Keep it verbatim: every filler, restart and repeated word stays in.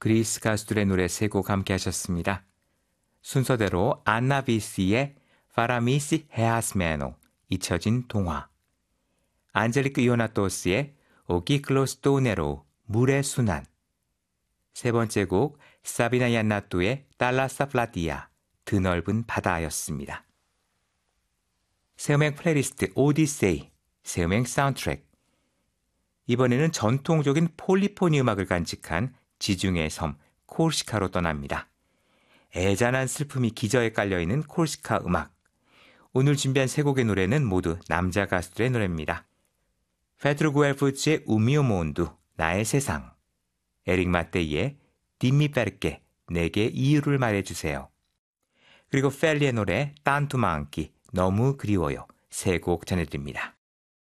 그리스 가수들의 노래 세 곡 함께 하셨습니다. 순서대로 안나 비시의 파라미시 헤아스메노, 잊혀진 동화, 안젤리크 이오나토스의 오기 클로스토네로, 물의 순환, 세 번째 곡 사비나 얀나토의 달라사 플라티아, 드넓은 바다였습니다. 새음행 플레이리스트 오디세이, 새음행 사운드트랙. 이번에는 전통적인 폴리포니 음악을 간직한 지중해의 섬 코르시카로 떠납니다. 애잔한 슬픔이 기저에 깔려있는 코르시카 음악. 오늘 준비한 세 곡의 노래는 모두 남자 가수들의 노래입니다. 페트로 구엘푸치의 우미오 몬두, 나의 세상, 에릭 마테이의 딤미 페르케, 내게 이유를 말해주세요. 그리고 펠리의 노래 딴투마안기, 너무 그리워요. 세 곡 전해드립니다.